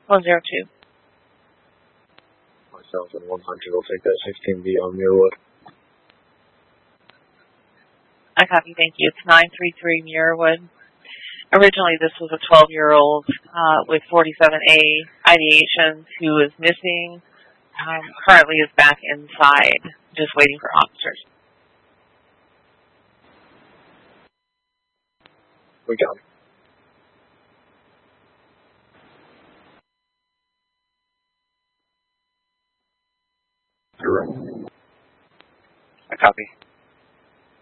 102. Myself and 100 will take that 16B on Muirwood. I copy, thank you. It's 933 Muirwood. Originally, this was a 12-year-old with 47A ideations who was missing. Currently is back inside, just waiting for officers. We got him. You're right. I copy.